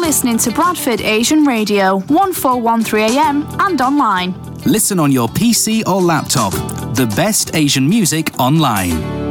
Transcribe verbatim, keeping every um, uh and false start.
listening to Bradford Asian Radio, one four one three A M and online. Listen on your P C or laptop. The best Asian music online.